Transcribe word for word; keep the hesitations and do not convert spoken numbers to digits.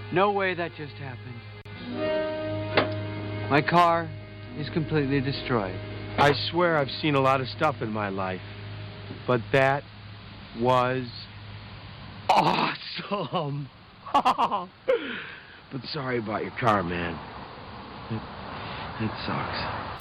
No way that just happened. My car is completely destroyed. I swear I've seen a lot of stuff in my life, but that was awesome. But sorry about your car, man. It, it sucks.